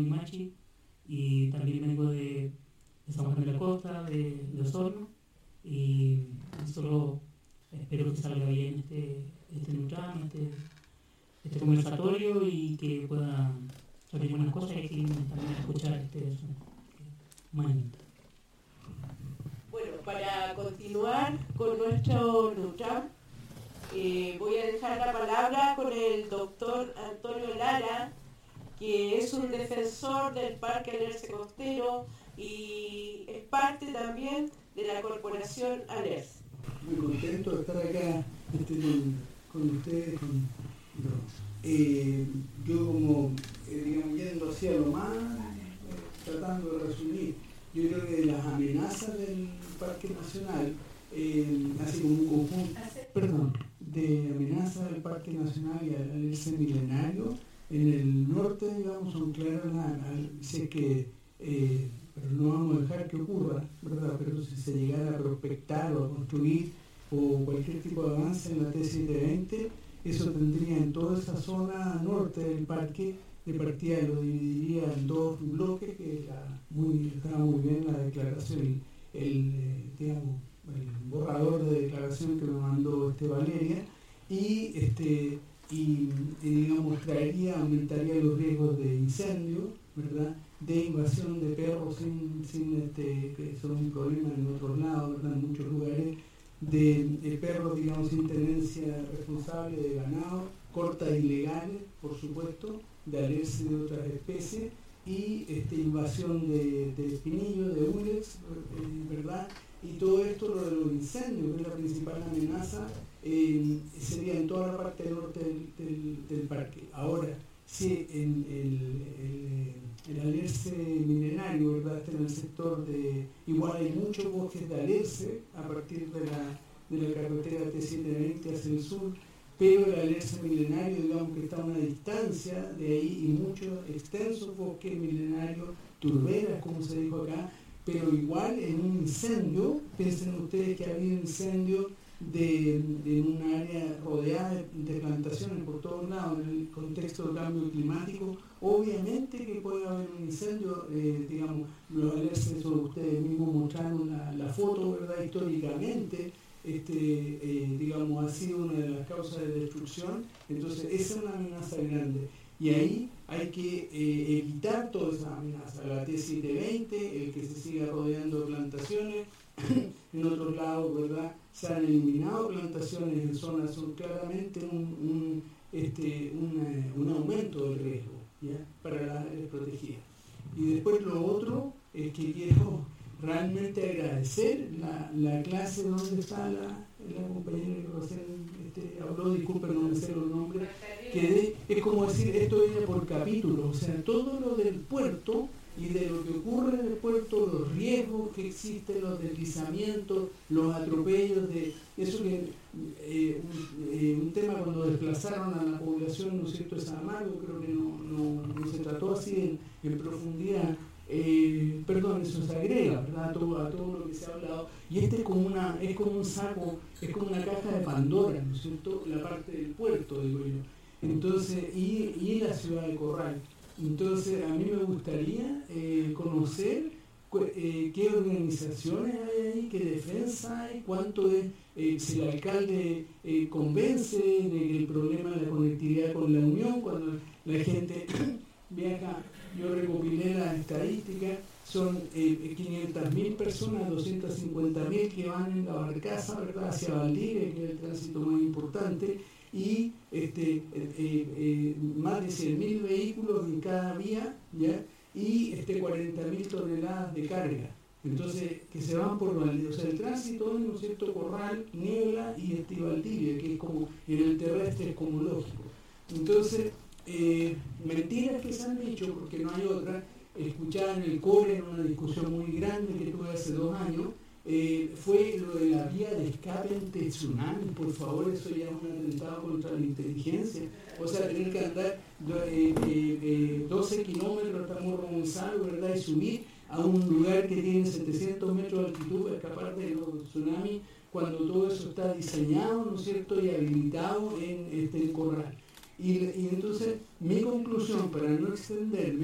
Machi, y también vengo de San Juan de la Costa, de Osorno, y solo espero que salga bien este Nutram, este conversatorio, y que pueda salir buenas cosas, y que también escuchar eso. Manito. Bueno, para continuar con nuestro Nutram, voy a dejar la palabra con el doctor Antonio Lara, que es un defensor del Parque Alerce Costero y es parte también de la corporación Alerce. Muy contento de estar acá con ustedes. Yo como, digamos, yendo hacia lo más, tratando de resumir, yo creo que las amenazas del Parque Nacional, así como un conjunto, de amenazas del Parque Nacional y al Alerce milenario, en el norte, digamos, son claras, sé que, pero no vamos a dejar que ocurra, ¿verdad? Pero si se llegara a prospectar o a construir o cualquier tipo de avance en la T720, eso tendría en toda esa zona norte del parque, de partida lo dividiría en dos bloques, que estaba muy bien la declaración, digamos, el borrador de declaración que me mandó Valeria, y digamos, aumentaría los riesgos de incendio, ¿verdad? De invasión de perros que son un problema en otros lados, ¿verdad? En muchos lugares, de perros, digamos, sin tenencia responsable, de ganado, cortas ilegales, por supuesto, de alerce de otras especies, y invasión de espinillos, de ulex, ¿verdad? Y todo esto, lo de los incendios, que es la principal amenaza, sería en toda la parte norte del parque. Ahora, si el alerce milenario, ¿verdad?, está en el sector de... Igual hay muchos bosques de alerce a partir de la carretera T720 hacia el sur, pero el alerce milenario, digamos, que está a una distancia de ahí, y muchos extensos bosques milenarios, turberas, como se dijo acá, pero igual en un incendio, piensen ustedes que ha habido incendios de un área rodeada de plantaciones por todos lados, en el contexto del cambio climático, obviamente que puede haber un incendio, digamos, los alerces, ustedes mismos mostraron la foto, ¿verdad? Históricamente, digamos, ha sido una de las causas de destrucción, entonces esa es una amenaza grande. Y ahí hay que evitar toda esa amenaza, la T720, el que se siga rodeando de plantaciones. En otros lados, ¿verdad?, se han eliminado plantaciones en zonas, son claramente un aumento del riesgo, ¿ya?, para las áreas protegidas. Y después lo otro es que quiero realmente agradecer la clase donde está la compañera que recién habló, disculpen, no me sé los nombres, que es como decir, esto viene por capítulos, o sea, todo lo del puerto y de lo que ocurre en el puerto, los riesgos que existen, los deslizamientos, los atropellos, eso que un tema cuando desplazaron a la población, ¿no es cierto?, de San Marcos, creo que no se trató así en profundidad. Eso se agrega, ¿verdad?, a todo lo que se ha hablado, y es como un saco, es como una caja de Pandora, ¿no es cierto?, la parte del puerto, digo yo. Entonces, y la ciudad de Corral. Entonces, a mí me gustaría conocer qué organizaciones hay ahí, qué defensa hay, cuánto es, si el alcalde convence de que el problema de la conectividad con la Unión, cuando la gente viaja. Yo recopilé las estadísticas, son 500.000 personas, 250.000 que van en la barcaza, ¿verdad?, hacia Valdivia, que es el tránsito más importante, y más de 100.000 vehículos en cada vía, ¿ya?, y 40.000 toneladas de carga. Entonces, que se van por Valdivia, o sea, el tránsito es, ¿no es cierto?, Corral, Niebla y Valdivia, que es como en el terrestre, es como lógico. Entonces, mentiras que se han dicho, porque no hay otra. Escuchaba en el core, en una discusión muy grande que tuve hace 2 años, fue lo de la vía de escape ante tsunami. Por favor, eso ya es un atentado contra la inteligencia. O sea, tener que andar 12 kilómetros hasta Morro Gonzalo, ¿verdad?, y subir a un lugar que tiene 700 metros de altitud para escapar de los tsunamis, cuando todo eso está diseñado, ¿no es cierto?, y habilitado en Corral. Y entonces, mi conclusión, para no extenderme,